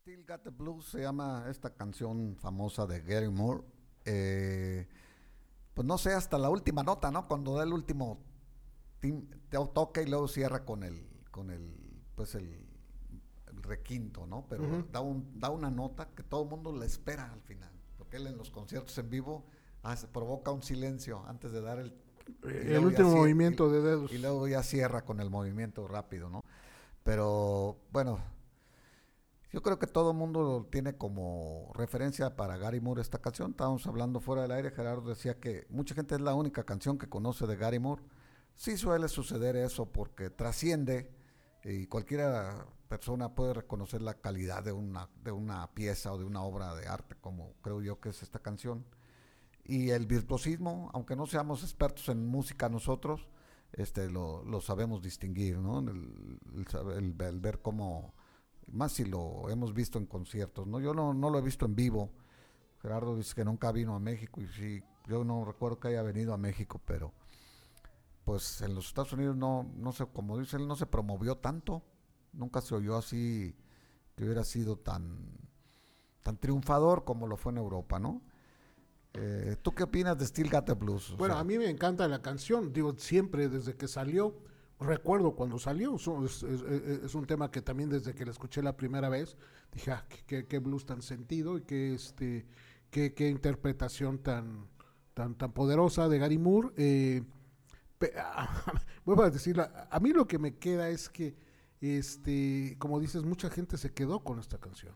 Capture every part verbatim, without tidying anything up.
Still Got the Blues se llama esta canción famosa de Gary Moore. Eh, pues no sé, hasta la última nota, ¿no? Cuando da el último tim- te toca y luego cierra con el, con el, pues el, el requinto, ¿no? Pero Ujú. da un, da una nota que todo el mundo le espera al final, porque él en los conciertos en vivo hace, provoca un silencio antes de dar el, y El luego ya último cie- movimiento y- de dedos. y luego ya cierra con el movimiento rápido, ¿no? Pero bueno, yo creo que todo el mundo tiene como referencia para Gary Moore esta canción. Estábamos hablando fuera del aire, Gerardo decía que mucha gente es la única canción que conoce de Gary Moore. Sí suele suceder eso porque trasciende y cualquiera persona puede reconocer la calidad de una, de una pieza o de una obra de arte, como creo yo que es esta canción. Y el virtuosismo, aunque no seamos expertos en música nosotros, este lo, lo sabemos distinguir, ¿no? El, el, el, el ver cómo, más si lo hemos visto en conciertos, ¿no? Yo no, no lo he visto en vivo. Gerardo dice que nunca vino a México y sí, yo no recuerdo que haya venido a México, pero pues en los Estados Unidos no, no sé, como dice él, no se promovió tanto, nunca se oyó así que hubiera sido tan, tan triunfador como lo fue en Europa, ¿no? Eh, ¿Tú qué opinas de Still Got the Blues? O Bueno, sea, a mí me encanta la canción, digo, siempre desde que salió, recuerdo cuando salió, so- es, es- es- es un tema que también desde que la escuché la primera vez, dije, ah, qué, qué- qué blues tan sentido y qué, este, qué, qué interpretación tan, tan, tan poderosa de Gary Moore. Eh, pe- vuelvo a decirlo, a, a mí lo que me queda es que, este, como dices, mucha gente se quedó con esta canción.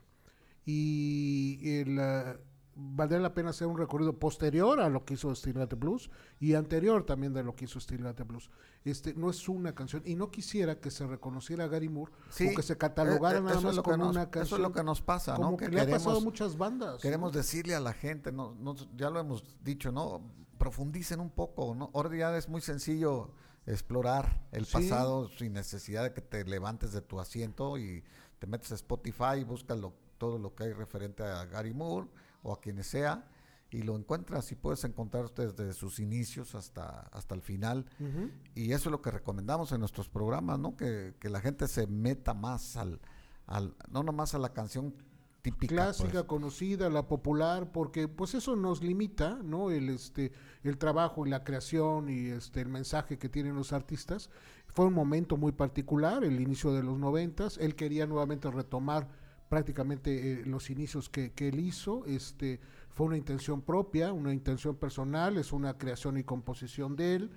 Y el, uh, valdría la pena hacer un recorrido posterior a lo que hizo Still Got the Blues y anterior también de lo que hizo Still Got the Blues. Este, no es una canción y no quisiera que se reconociera a Gary Moore sí, o que se eh, catalogara eh, nada eso es más lo que como nos, una eso es canción lo que nos pasa, como ¿no? que Que le ha pasado a queremos, muchas bandas. queremos ¿no? decirle a la gente, no, no, ya lo hemos dicho, ¿no? Profundicen un poco, ¿no? Ahora ya es muy sencillo explorar el Sí, pasado sin necesidad de que te levantes de tu asiento y te metes a Spotify y buscas lo, todo lo que hay referente a Gary Moore o a quienes sea y lo encuentras y puedes encontrar desde sus inicios hasta, hasta el final. ujú. Y eso es lo que recomendamos en nuestros programas, ¿no? Que, que la gente se meta más al, al, no nomás a la canción típica, Clásica, pues. conocida, la popular, porque pues eso nos limita, ¿no? El este el trabajo y la creación y este el mensaje que tienen los artistas. Fue un momento muy particular, el inicio de los noventas. Él quería nuevamente retomar prácticamente eh, los inicios que, que él hizo. Este fue una intención propia, una intención personal, es una creación y composición de él.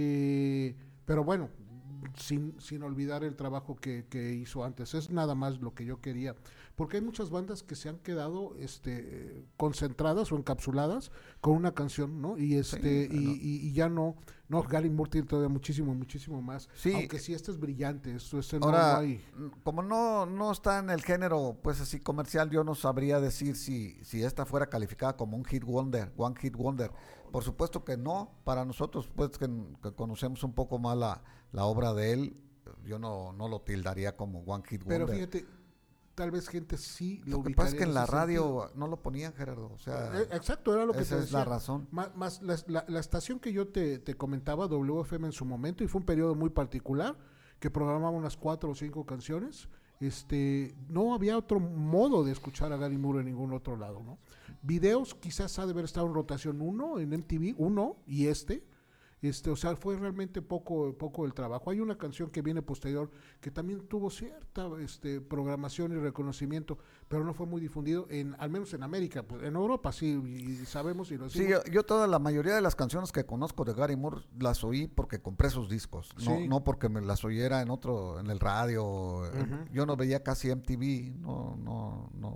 Eh, pero bueno, sin, sin olvidar el trabajo que, que hizo antes. Es nada más lo que yo quería. Porque hay muchas bandas que se han quedado este, concentradas o encapsuladas con una canción, ¿no? Y este Sí, y, no, y, y ya no, no, Gary Moore tiene todavía muchísimo, muchísimo más. sí, Aunque sí, este es brillante, esto este no, no ahora, hay. mm, como no, no está en el género, pues así comercial, yo no sabría decir si, si esta fuera calificada como un hit wonder, one hit wonder. Por supuesto que no, para nosotros, pues que, que conocemos un poco más la, la obra de él, yo no, no lo tildaría como one hit Pero wonder. fíjate, tal vez gente sí lo Lo que pasa es ubicaría que en en la ese radio sentido. no lo ponían, Gerardo, o sea, Eh, Exacto, era lo que esa te es la decía. razón. Más, más la, la- la estación que yo te, te comentaba, W F M en su momento, y fue un periodo muy particular, que programaba unas cuatro o cinco canciones. Este, no había otro modo de escuchar a Gary Moore en ningún otro lado, ¿no? Videos quizás ha de haber estado en rotación uno, en M T V, uno y este. Este, o sea, fue realmente poco, poco el trabajo. Hay una canción que viene posterior que también tuvo cierta este, programación y reconocimiento, pero no fue muy difundido, en, al menos en América. Pues en Europa sí, y sabemos y lo Sí, decimos. yo, yo toda la mayoría de las canciones que conozco de Gary Moore las oí porque compré sus discos, no, Sí. no porque me las oyera en otro, en el radio. en- Ujú. yo no veía casi M T V, no, no, no,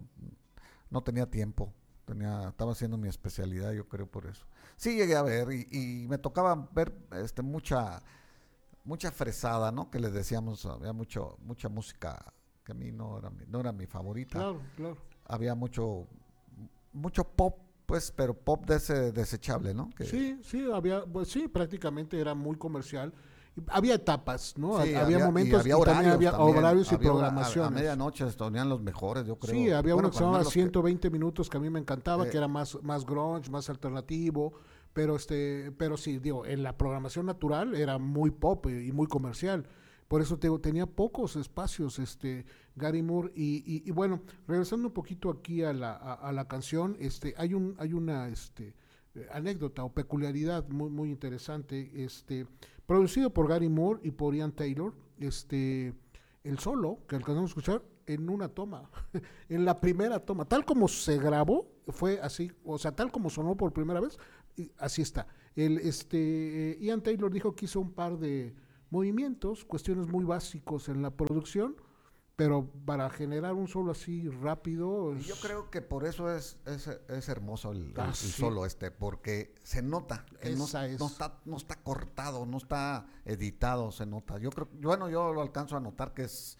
no tenía tiempo, tenía, estaba haciendo mi especialidad, yo creo por eso. Sí llegué a ver y, y me tocaba ver este mucha, mucha fresada, ¿no? Que les decíamos, había mucho, mucha música que a mí no era, mi- no era mi favorita. Claro, claro. Había mucho, mucho pop, pues, pero pop de ese desechable, ¿no? Que, Sí, sí, había, pues sí, prácticamente era muy comercial. Y había etapas, ¿no? sí, había, había, momentos y había y también horarios había también. horarios y Había hora- a, a programaciones. medianoche estarían los mejores, yo creo. Sí, había Bueno, uno que se al llamaba menos que- ciento veinte minutos que a mí me encantaba, eh, que era más, más grunge, más alternativo, pero este, pero sí, digo, en la programación natural era muy pop y muy comercial. Por eso te digo, tenía pocos espacios este Gary Moore y, y, y bueno, regresando un poquito aquí a la, a, a la canción, este hay un hay una este eh, anécdota o peculiaridad muy muy interesante, este producido por Gary Moore y por Ian Taylor, este el solo que alcanzamos a escuchar en una toma, en la primera toma, tal como se grabó, fue así, o sea, tal como sonó por primera vez, así está. El este Ian Taylor dijo que hizo un par de movimientos, cuestiones muy básicos en la producción, pero para generar un solo así rápido... Y yo creo que por eso es, es, es hermoso el, Ah, el- el sí. solo este, porque se nota que no, Esa es. no está, no está cortado, no está editado, se nota. Yo creo, bueno, yo lo alcanzo a notar que es,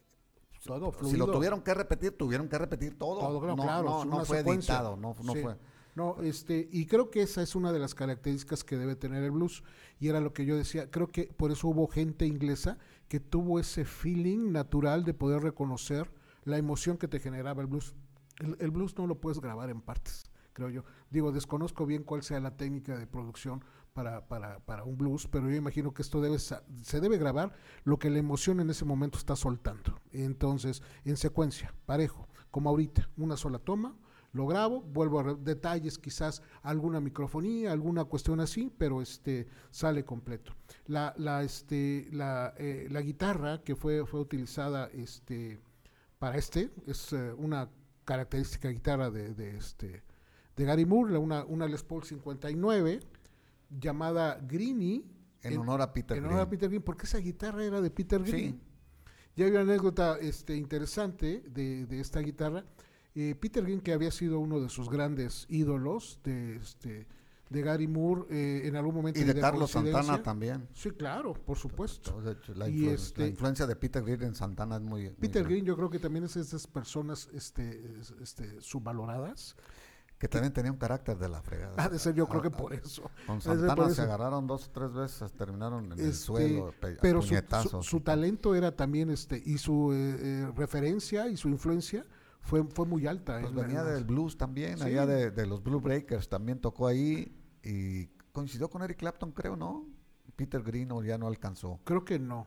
Todo si fluido. lo tuvieron que repetir, tuvieron que repetir todo. Todo, claro, no, claro, no, es no una fue secuencia. editado, no, no Sí. fue. No, este, y creo que esa es una de las características que debe tener el blues, y era lo que yo decía, creo que por eso hubo gente inglesa que tuvo ese feeling natural de poder reconocer la emoción que te generaba el blues. El, el blues no lo puedes grabar en partes, creo yo. Digo, desconozco bien cuál sea la técnica de producción para, para, para un blues, pero yo imagino que esto debe sa- se debe grabar lo que la emoción en ese momento está soltando. Entonces, en secuencia, parejo, como ahorita, una sola toma, lo grabo, vuelvo a re- detalles, quizás alguna microfonía, alguna cuestión así, pero este sale completo. La, la, este, la, eh, la guitarra que fue, fue utilizada este, para este es eh, una característica guitarra de, de, este, de Gary Moore, la- una, una Les Paul cincuenta y nueve llamada Greenie, En honor a Peter en honor a Green. Peter Green, porque esa guitarra era de Peter Green. Sí. Y hay una anécdota este, interesante de, de esta guitarra. Eh, Peter Green, que había sido uno de sus grandes ídolos de, este, de Gary Moore, eh, en algún momento... Y de de Carlos coincidencia- Santana también. Sí, claro, por supuesto. De hecho, la, Y influ- este- la influencia de Peter Green en Santana es muy... muy Peter grande. Green yo creo que también es de esas personas este, es- este, subvaloradas. Que también tenía un carácter de la fregada. Ha de ser yo creo Ah, que ah, por eso. Con Ha de ser Santana por se eso. agarraron dos o tres veces, terminaron en el Este, suelo, pe- a pero su, su, puñetazos. su talento era también, este, y su eh, eh, referencia y su influencia fue, fue muy alta. Pues en la- venía en las- del blues también, Sí. allá de, de los Blue Breakers, también tocó ahí y coincidió con Eric Clapton, creo, ¿no? Peter Green o ya no alcanzó. Creo que no.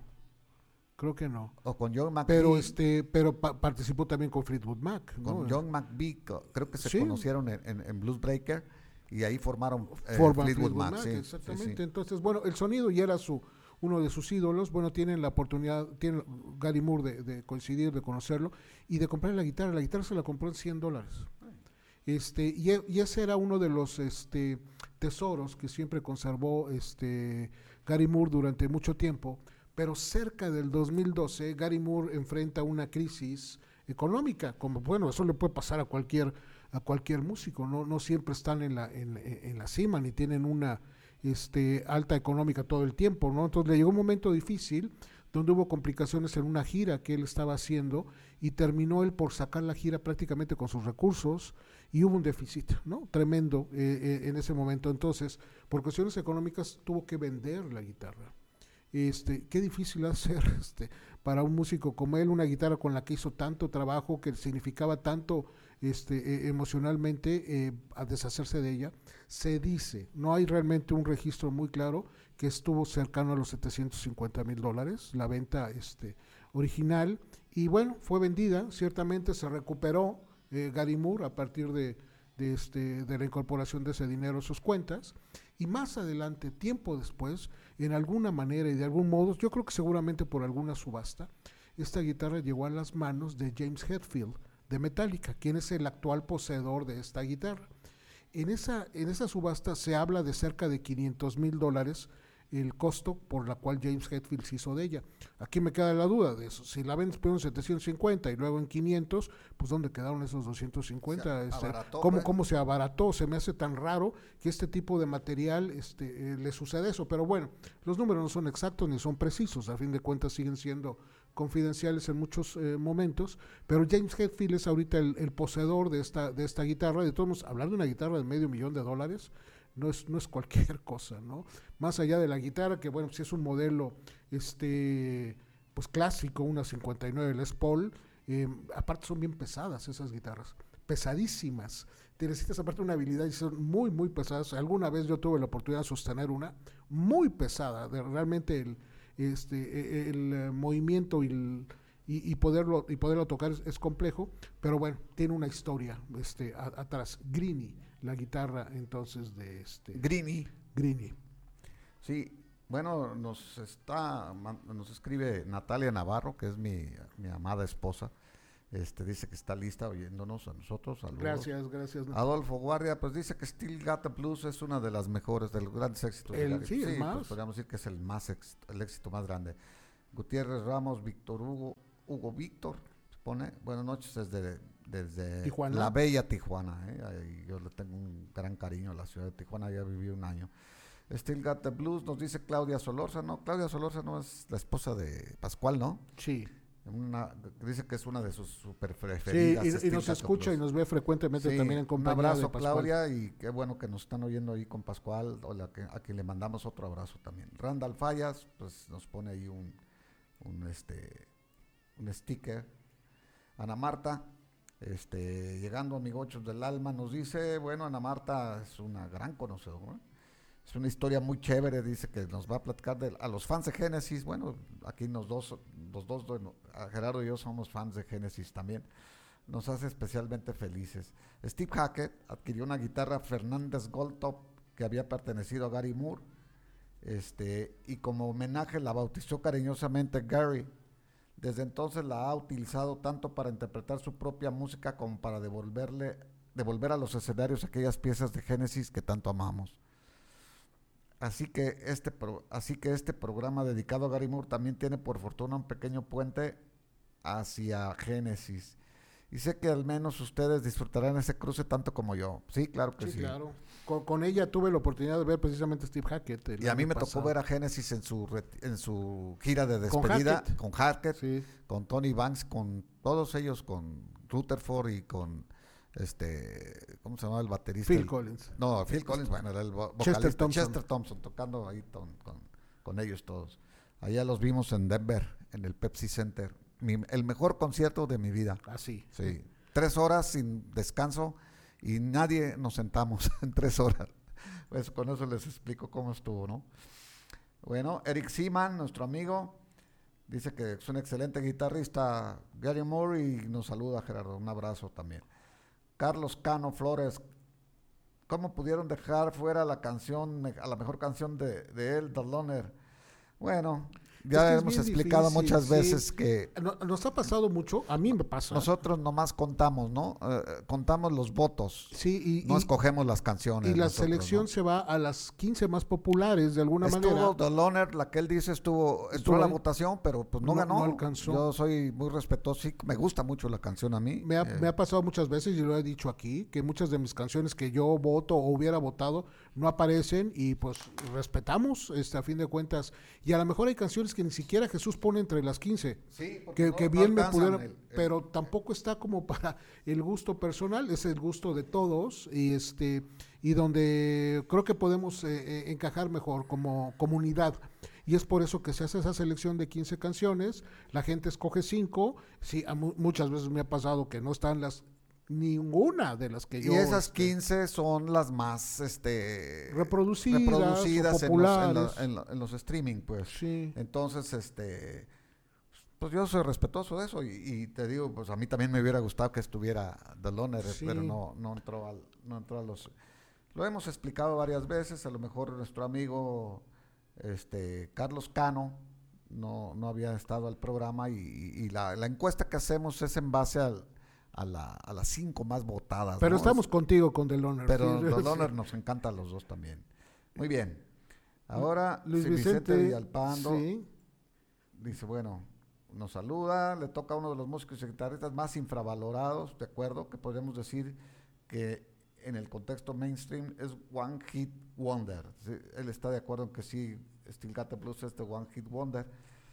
Creo que no. O con John McVie. Pero este, pero pa- participó también con Fleetwood Mac, ¿no? Con John McVie, co- creo que se Sí. conocieron en, en- en Blues Breaker y ahí formaron eh, Forman Fleetwood, Fleetwood Mac. Mac, sí, sí, exactamente. sí. Entonces, bueno, el sonido ya era su uno de sus ídolos. Bueno, tienen la oportunidad, tiene Gary Moore de, de coincidir, de conocerlo y de comprar la guitarra. La guitarra se la compró en cien dólares. Este, y, e- y ese era uno de los este, tesoros que siempre conservó este, Gary Moore durante mucho tiempo, pero cerca del dos mil doce Gary Moore enfrenta una crisis económica, como bueno, eso le puede pasar a cualquier a cualquier músico, no, no siempre están en la, en, en la cima ni tienen una este, alta económica todo el tiempo, ¿no? Entonces le llegó un momento difícil donde hubo complicaciones en una gira que él estaba haciendo y terminó él por sacar la gira prácticamente con sus recursos y hubo un déficit, ¿no? Tremendo eh, eh, en ese momento. Entonces, por cuestiones económicas tuvo que vender la guitarra. Este, qué difícil hacer este, para un músico como él, una guitarra con la que hizo tanto trabajo, que significaba tanto este, eh, emocionalmente, eh, a deshacerse de ella. Se dice, no hay realmente un registro muy claro, que estuvo cercano a los setecientos cincuenta mil dólares, la venta este, original, y bueno, fue vendida, ciertamente se recuperó eh, Gary Moore a partir de, de, este, de la incorporación de ese dinero a sus cuentas, y más adelante, tiempo después, en alguna manera y de algún modo, yo creo que seguramente por alguna subasta, esta guitarra llegó a las manos de James Hetfield de Metallica, quien es el actual poseedor de esta guitarra. En esa, en esa subasta se habla de cerca de quinientos mil dólares el costo por la cual James Hetfield se hizo de ella. Aquí me queda la duda de eso. Si la vendes primero en setecientos cincuenta y luego en quinientos, pues ¿dónde quedaron esos doscientos cincuenta? Se Este, abarató, ¿cómo, pues. ¿Cómo se abarató? Se me hace tan raro que este tipo de material este, eh, le sucede eso. Pero bueno, los números no son exactos ni son precisos. A fin de cuentas siguen siendo confidenciales en muchos eh, momentos. Pero James Hetfield es ahorita el, el poseedor de esta, de esta guitarra. De todos modos, hablar de una guitarra de medio millón de dólares no es, no es cualquier cosa, ¿no? Más allá de la guitarra, que bueno, si es un modelo este, pues clásico, una cincuenta y nueve Les Paul, eh, aparte son bien pesadas esas guitarras, pesadísimas. Te necesitas aparte una habilidad y son muy, muy pesadas. Alguna vez yo tuve la oportunidad de sostener una muy pesada, de realmente el, este, el, el movimiento y el... Y, y poderlo y poderlo tocar es, es complejo, pero bueno, tiene una historia este a, atrás. Greenie, la guitarra entonces de este Greenie. Greenie. Sí, bueno, nos está nos escribe Natalia Navarro, que es mi, mi amada esposa. Este dice que está lista oyéndonos a nosotros. Saludos. Gracias, gracias. Natalia. Adolfo Guardia, pues dice que Still Got the Blues es una de las mejores, de los grandes éxitos. El, de Gary. sí, sí el más. Pues podríamos decir que es el más ex, el éxito más grande. Gutiérrez Ramos, Víctor Hugo, Hugo Víctor, se pone, buenas noches desde, desde Tijuana. la bella Tijuana, ¿eh? Ahí yo le tengo un gran cariño a la ciudad de Tijuana, ya viví un año. Still Got the Blues, nos dice Claudia Solórzano, Claudia Solórzano es la esposa de Pascual, ¿no? Sí. Una, dice que es una de sus super preferidas. Sí, y, y nos escucha y nos ve frecuentemente sí, también en compañía un abrazo, de Pascual. Claudia, y qué bueno que nos están oyendo ahí con Pascual, o la que, a quien le mandamos otro abrazo también. Randall Fallas, pues nos pone ahí un, un este... un sticker. Ana Marta, este, llegando amigochos del alma, nos dice, bueno, Ana Marta es una gran conocedora, ¿eh? Es una historia muy chévere, dice que nos va a platicar de, a los fans de Génesis. Bueno, aquí los dos, los dos, bueno, Gerardo y yo somos fans de Génesis también. Nos hace especialmente felices. Steve Hackett adquirió una guitarra Fernández Goldtop que había pertenecido a Gary Moore, este, y como homenaje la bautizó cariñosamente Gary. Desde entonces la ha utilizado tanto para interpretar su propia música como para devolverle, devolver a los escenarios aquellas piezas de Génesis que tanto amamos. Así que, este pro, así que este programa dedicado a Gary Moore también tiene por fortuna un pequeño puente hacia Génesis. Y sé que al menos ustedes disfrutarán ese cruce tanto como yo. Sí, claro que sí. Sí, claro. Con, con ella tuve la oportunidad de ver precisamente a Steve Hackett. Y a mí me pasado. tocó ver a Génesis en su en su gira de despedida con Hackett, con, Hackett, sí. Con Tony Banks, con todos ellos, con Rutherford y con este, ¿cómo se llama el baterista? Phil el, Collins. No, Phil Collins, bueno, era el vocalista. Chester Thompson. Chester Thompson, tocando ahí con, con, con ellos todos. Allá los vimos en Denver, en el Pepsi Center. Mi, el mejor concierto de mi vida. Así. Sí. sí. Tres horas sin descanso y nadie nos sentamos en tres horas. Pues con eso les explico cómo estuvo, ¿no? Bueno, Eric Seaman, nuestro amigo, dice que es un excelente guitarrista, Gary Moore, y nos saluda, Gerardo. Un abrazo también. Carlos Cano Flores, ¿cómo pudieron dejar fuera la canción, a la mejor canción de, de él, The Loner? Bueno, ya es hemos explicado difícil, muchas sí. veces que... Nos ha pasado mucho, a mí me pasa. Nosotros nomás contamos, ¿no? Uh, contamos los votos. Sí, y... No y, escogemos las canciones. Y la nosotros, selección ¿no? se va a las quince más populares, de alguna estuvo manera. Estuvo The Loner, la que él dice, estuvo... Entró a la votación, pero pues no, no ganó. No alcanzó. Yo soy muy respetuoso, sí, me gusta mucho la canción a mí. Me ha, eh. me ha pasado muchas veces, y lo he dicho aquí, que muchas de mis canciones que yo voto o hubiera votado no aparecen, y pues respetamos, este, a fin de cuentas. Y a lo mejor hay canciones que ni siquiera Jesús pone entre las quince, sí, que, no, que no bien me pudiera, el, el, pero tampoco está como para el gusto personal, es el gusto de todos, y este y donde creo que podemos eh, eh, encajar mejor como comunidad, y es por eso que se hace esa selección de quince canciones, la gente escoge cinco, sí, a mu- muchas veces me ha pasado que no están las ninguna de las que yo... Y esas quince son las más este reproducidas, reproducidas o en, los, populares. en, lo, en, lo, en los streaming, pues. Sí. Entonces, este... pues yo soy respetuoso de eso y, y te digo, pues a mí también me hubiera gustado que estuviera The Loner, sí. pero no, no entró al, no entró a los... Lo hemos explicado varias veces, a lo mejor nuestro amigo este Carlos Cano no, no había estado al programa y, y la, la encuesta que hacemos es en base al A, la, a las cinco más votadas. Pero ¿no? estamos contigo con The Loner. Pero sí, The sí. Loner nos encanta a los dos también. Muy bien. Ahora Luis sí, Vicente, Vicente Villalpando sí. dice, bueno, nos saluda, le toca a uno de los músicos y guitarristas más infravalorados, de acuerdo, que podemos decir que en el contexto mainstream es One Hit Wonder. Sí, él está de acuerdo en que sí, Still Got the Blues es de One Hit Wonder.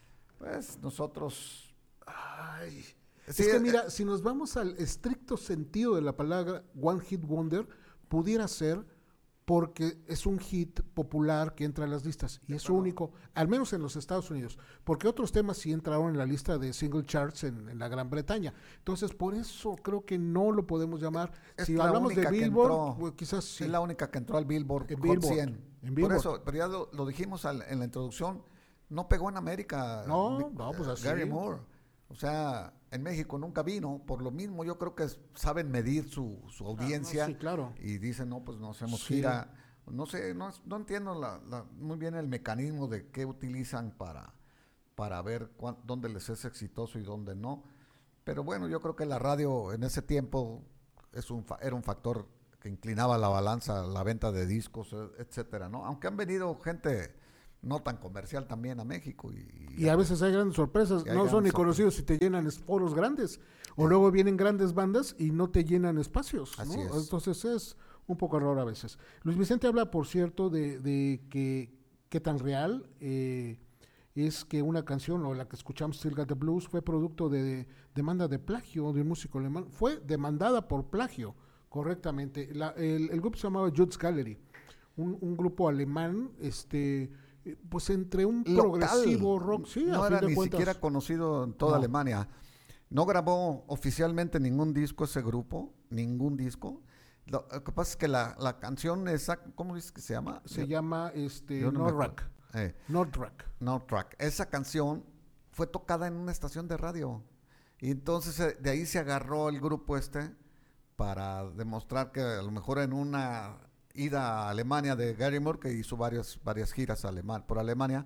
Pues nosotros... Ay... Sí, es que eh, mira, si nos vamos al estricto sentido de la palabra One Hit Wonder, pudiera ser porque es un hit popular que entra a las listas y es claro. único, al menos en los Estados Unidos, porque otros temas sí entraron en la lista de single charts en, en la Gran Bretaña. Entonces, por eso creo que no lo podemos llamar. Es si la hablamos de única que Billboard, entró, pues, quizás sí. es la única que entró al Billboard En Hot Billboard, cien. en Por Billboard. eso, pero ya lo, lo dijimos al, en la introducción, no pegó en América. No, Mi- no, pues así. Gary Moore. O sea, en México nunca vino. Por lo mismo, yo creo que es- saben medir su, su audiencia. Ah, no, sí, claro. Y dicen, no, pues no hacemos Sí. gira. No sé, no, no entiendo la, la- muy bien el mecanismo de qué utilizan para, para ver cuán- dónde les es exitoso y dónde no. Pero bueno, yo creo que la radio en ese tiempo es un, fa- era un factor que inclinaba la balanza, la venta de discos, e- etcétera, ¿no? Aunque han venido gente no tan comercial también a México. Y, Y a veces hay grandes sorpresas, Y hay no son grandes ni conocidos si te llenan es- foros grandes, o luego vienen grandes bandas y no te llenan espacios, ¿no? Así es. Entonces es un poco error a veces. Luis Vicente habla, por cierto, de, de que qué tan real eh, es que una canción, o la que escuchamos, Still Got the Blues, fue producto de demanda de plagio de un músico alemán, fue demandada por plagio, correctamente. La- el, el grupo se llamaba Jude's Gallery, un, un grupo alemán, este... eh, pues entre un local. progresivo rock, sí, no a fin era de ni cuentas. siquiera conocido en toda No. Alemania. No grabó oficialmente ningún disco ese grupo, ningún disco. Lo, lo que pasa es que la, la canción esa, ¿cómo dices que se llama? Se Yo- llama este yo no me Nordrak. acuerdo. Eh, Nordrak. No Track. Esa canción fue tocada en una estación de radio. Y entonces eh, de ahí se agarró el grupo este para demostrar que a lo mejor en una ida a Alemania de Gary Moore, que hizo varias, varias giras aleman- por Alemania,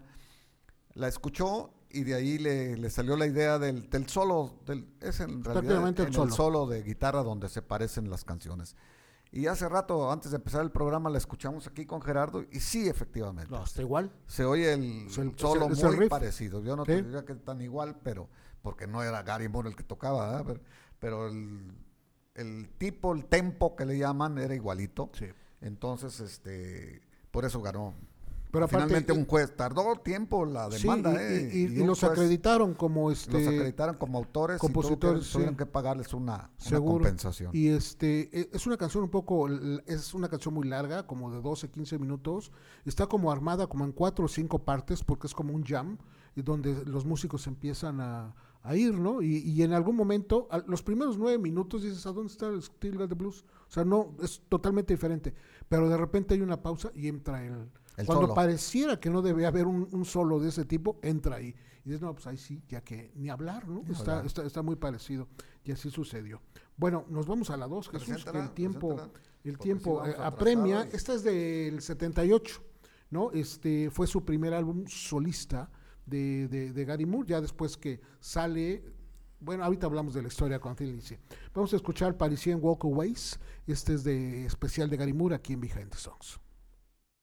la escuchó y de ahí le, le salió la idea del, del solo, del, es en realidad Prácticamente el en solo. el solo de guitarra donde se parecen las canciones. Y hace rato, antes de empezar el programa, la escuchamos aquí con Gerardo y sí, efectivamente. No, está igual. Se oye el Es el- solo es el muy riff. parecido. Yo no Sí. te diría que tan igual, pero porque no era Gary Moore el que tocaba, ¿verdad? Pero, pero el, el tipo, el tempo que le llaman era igualito. Sí. Entonces, este, por eso ganó. Pero aparte, Finalmente eh, un juez tardó tiempo la Sí, demanda, y, ¿eh? y- y un los juez acreditaron como este los acreditaron como autores compositores, y tuvo que- tuvieron sí. que pagarles una, una seguro. compensación. Y este e- es una canción un poco l- es una canción muy larga, como de doce, quince minutos. Está como armada como en cuatro o cinco partes porque es como un jam y donde los músicos empiezan a, a ir, ¿no? Y, y en algún momento, a- los primeros nueve minutos dices, ¿a dónde está el Still Got the Blues? O sea, no, es totalmente diferente. Pero de repente hay una pausa y entra el... El Cuando solo. pareciera que no debe haber un, un solo de ese tipo, entra ahí. Y dices, no, pues ahí sí, ya que ni hablar, ¿no? Ni Está, hablar. está, está muy parecido. Y así sucedió. Bueno, nos vamos a la dos, Jesús, que Preséntala, el tiempo, preséntala, el porque tiempo sí vamos eh, atrasados apremia. y- Esta es del setenta y ocho, ¿no? Este fue su primer álbum solista de, de, de Gary Moore, ya después que sale. Bueno, ahorita hablamos de la historia con Thin Lizzy. Vamos a escuchar Parisien Walkaways. Este es de especial de Gary Moore aquí en Behind the Songs.